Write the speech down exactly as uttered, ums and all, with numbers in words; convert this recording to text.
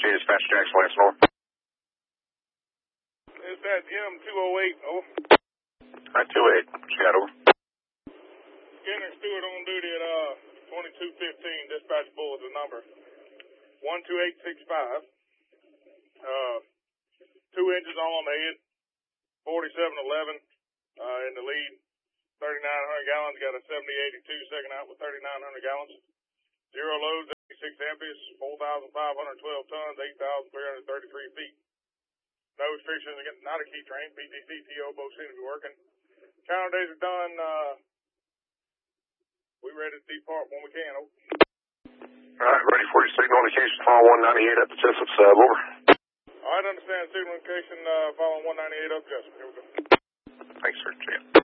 Dispatch Jackson, Lance North. Dispatch M two oh eight, over. Alright, two oh eight, Shadow. Skinner Stewart on duty at uh, twenty-two fifteen, dispatch bull is the number. one two eight six five. Uh, two inches on the head, forty-seven eleven uh, in the lead. thirty-nine hundred gallons, got a seventy eighty-two second out with thirty-nine hundred gallons. Zero loads, eighty-six empties, four thousand five hundred twelve tons, eight thousand three hundred thirty-three feet. No restrictions, not a key train. P T C, T O both seem to be working. Counter days are done. Uh, we ready to depart when we can. Over. All right, ready for your signal indication. Follow one ninety-eight up to Jessup sub. Over. All right, understand signal indication. Uh, following one ninety-eight up Jessup. Here we go. Thanks, sir. Cheers.